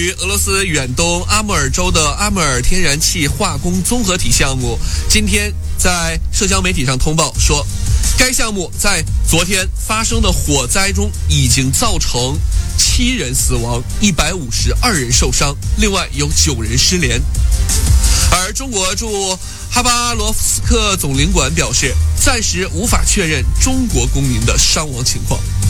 于俄罗斯远东阿穆尔州的阿穆尔天然气化工综合体项目，今天在社交媒体上通报说，该项目在昨天发生的火灾中已经造成7人死亡，152人受伤，另外有9人失联。而中国驻哈巴罗夫斯克总领馆表示，暂时无法确认中国公民的伤亡情况。